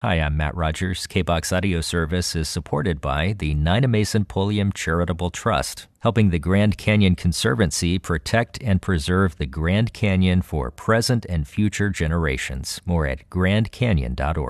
Hi, I'm Matt Rogers. KBOX Audio Service is supported by the Nina Mason Pulliam Charitable Trust, helping the Grand Canyon Conservancy protect and preserve the Grand Canyon for present and future generations. More at grandcanyon.org.